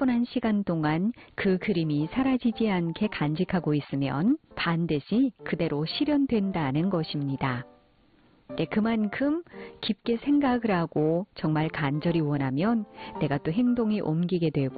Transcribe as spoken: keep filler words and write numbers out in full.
충분한 시간 동안 그 그림이 사라지지 않게 간직하고 있으면 반드시 그대로 실현된다는 것입니다. 네, 그만큼 깊게 생각을 하고 정말 간절히 원하면 내가 또 행동이 옮기게 되고